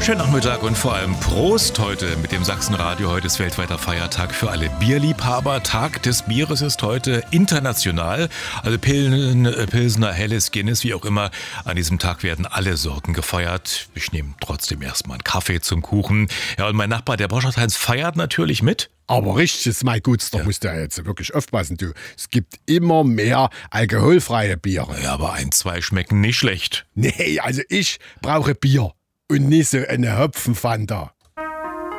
Schönen Nachmittag und vor allem Prost heute mit dem Sachsenradio. Heute ist weltweiter Feiertag für alle Bierliebhaber. Tag des Bieres ist heute international. Also Pilsner, Helles, Guinness, wie auch immer. An diesem Tag werden alle Sorten gefeiert. Ich nehme trotzdem erstmal einen Kaffee zum Kuchen. Ja, und mein Nachbar, der Borschert-Heinz, feiert natürlich mit. Aber richtig, mein Guts, da musst du ja jetzt wirklich aufpassen, du. Es gibt immer mehr alkoholfreie Biere. Ja, aber 1, 2 schmecken nicht schlecht. Nee, also ich brauche Bier und nicht so eine Hopfenfanta.